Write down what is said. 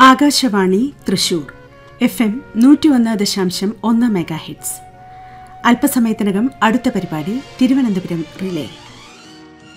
Akashvani Thrissur FM 101.1 മെഗാഹിറ്റ്സ്. അല്പസമയത്തിനകം അടുത്ത പരിപാടി തിരുവനന്തപുരം റിലേ.